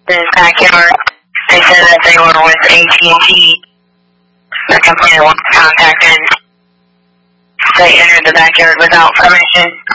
his backyard. They said that they were with AT&T. The company was contacted. They entered the backyard without permission.